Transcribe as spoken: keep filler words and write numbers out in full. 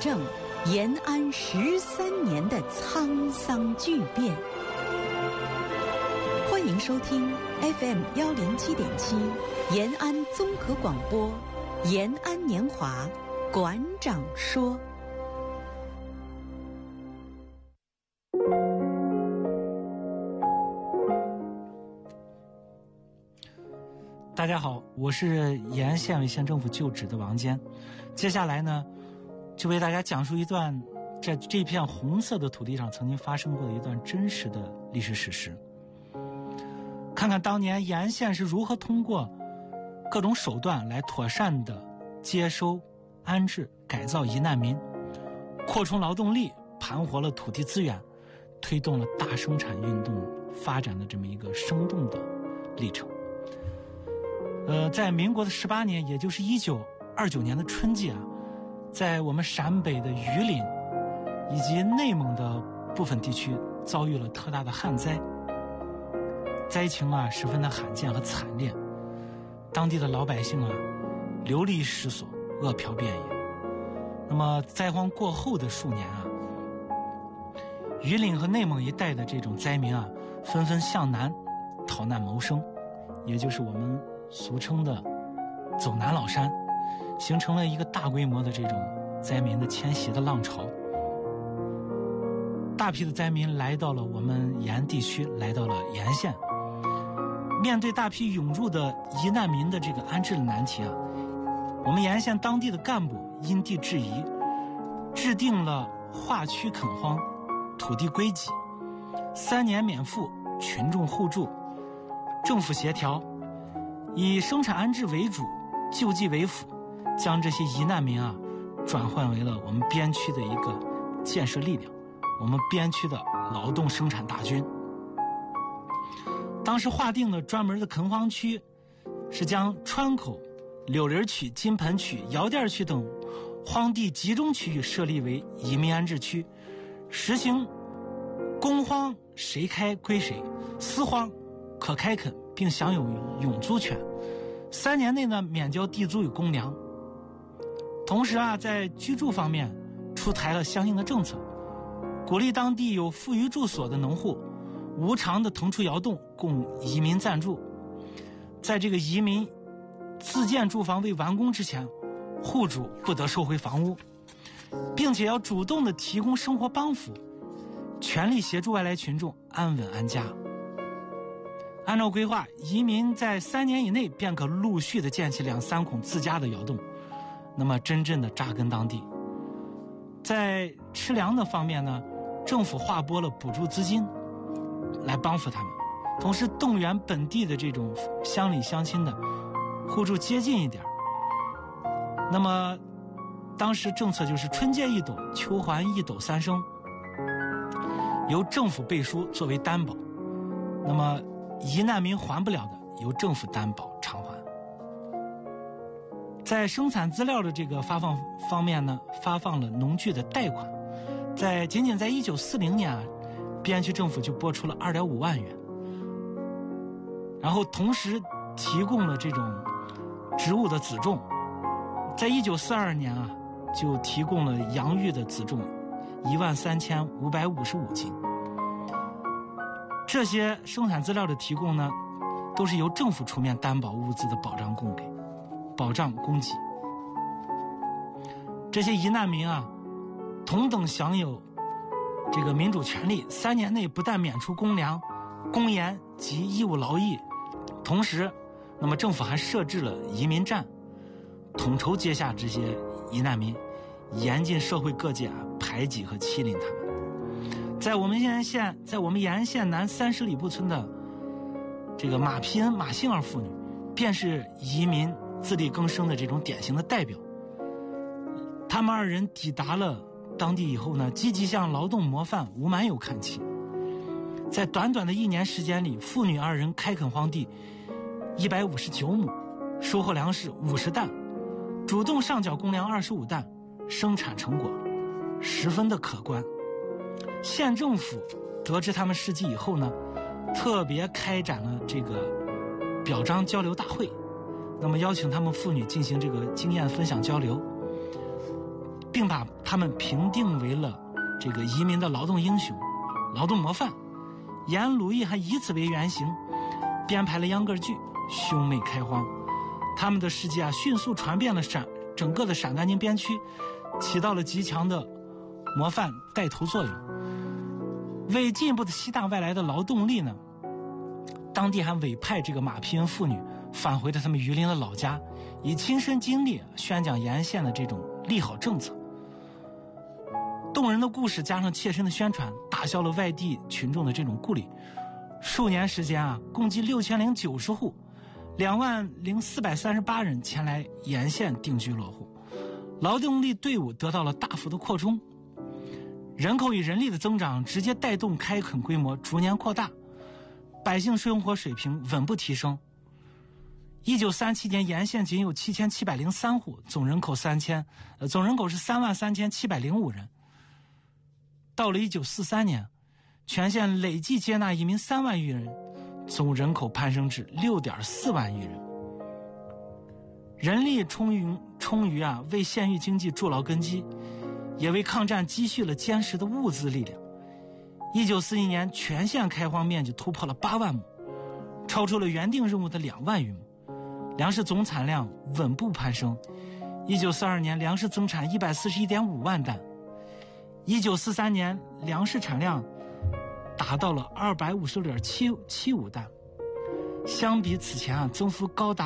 证延安十三年的沧桑巨变。欢迎收听 F M 幺零七点七延安综合广播《延安年华》馆长说。 大家好，我是延安县委县政府旧址的王坚。接下来呢，就为大家讲述一段在这片红色的土地上曾经发生过的一段真实的历史史实。看看当年延安县是如何通过各种手段来妥善的接收、安置、改造疑难民，扩充劳动力，盘活了土地资源，推动了大生产运动发展的这么一个生动的历程。呃，在民国的十八年，也就是一九二九年的春季啊，在我们陕北的榆林以及内蒙的部分地区遭遇了特大的旱灾，灾情啊十分的罕见和惨烈，当地的老百姓啊流离失所，饿殍遍野。那么灾荒过后的数年啊，榆林和内蒙一带的这种灾民啊，纷纷向南逃难谋生，也就是我们俗称的走南老山，形成了一个大规模的这种灾民的迁徙的浪潮。大批的灾民来到了我们延安地区，来到了延安县。面对大批涌入的疑难民的这个安置的难题啊，我们延安县当地的干部因地制宜，制定了划区垦荒、土地归给、三年免赋、群众互助、政府协调，以生产安置为主，救济为辅，将这些疑难民啊转换为了我们边区的一个建设力量，我们边区的劳动生产大军。当时划定的专门的垦荒区是将川口、柳林区、金盆区、窑店区等荒地集中区域设立为移民安置区，实行公荒谁开归谁，私荒可开垦并享有永租权，三年内呢免交地租与公粮。同时啊，在居住方面出台了相应的政策，鼓励当地有富余住所的农户无偿的腾出窑洞供移民暂住。在这个移民自建住房未完工之前，户主不得收回房屋，并且要主动的提供生活帮扶，全力协助外来群众安稳安家。按照规划，移民在三年以内便可陆续的建起两三孔自家的窑洞，那么真正的扎根当地。在吃粮的方面呢，政府划拨了补助资金来帮扶他们，同时动员本地的这种乡里乡亲的互助接近一点。那么当时政策就是春借一斗，秋还一斗三升，由政府背书作为担保，那么疑难民还不了的由政府担保偿还。在生产资料的这个发放方面呢，发放了农具的贷款，在仅仅在一九四零年啊，边区政府就拨出了 二点五万元，然后同时提供了这种植物的籽种，在一九四二年啊，就提供了洋芋的籽种一万三千五百五十五斤。这些生产资料的提供呢，都是由政府出面担保物资的保障供给，保障供给。这些疑难民啊，同等享有这个民主权利，三年内不但免除公粮、公盐及义务劳役，同时，那么政府还设置了移民站，统筹接下这些疑难民，严禁社会各界啊排挤和欺凌他们。在我们延安县，在我们延安县南三十里铺村的这个马皮恩、马杏儿妇女，便是移民自力更生的这种典型的代表。他们二人抵达了当地以后呢，积极向劳动模范吴满友看齐。在短短的一年时间里，父女二人开垦荒地一百五十九亩，收获粮食五十担，主动上缴公粮二十五担，生产成果十分的可观。县政府得知他们事迹以后呢，特别开展了这个表彰交流大会，那么邀请他们妇女进行这个经验分享交流， 并把他们评定为了这个移民的劳动英雄、劳动模范。延安鲁豫还以此为原型，编排了秧歌剧《兄妹开荒》。他们的事迹啊，迅速传遍了陕整个的陕甘宁边区，起到了极强的模范带头作用。为进一步的吸纳外来的劳动力呢，当地还委派这个马匹人妇女返回了他们榆林的老家，以亲身经历宣讲沿线的这种利好政策。动人的故事加上切身的宣传，打消了外地群众的这种顾虑。数年时间啊，共计六千零九十户，两万零四百三十八人前来沿线定居落户，劳动力队伍得到了大幅的扩充。人口与人力的增长直接带动开垦规模逐年扩大，百姓生活水平稳步提升。一九三七年，沿线仅有七千七百零三户，总人口三千，呃，总人口是三万三千七百零五人。到了一九四三年，全县累计接纳移民三万余人，总人口攀升至六点四万余人。人力充裕充裕啊，为县域经济筑牢根基，也为抗战积蓄了坚实的物资力量。一九四一年，全县开荒面积突破了八万亩，超出了原定任务的两万余亩，粮食总产量稳步攀升。一九四二年，粮食增产一百四十一点五万担。一九四三年，粮食产量达到了二百五十六点七七五担，相比此前啊，增幅高达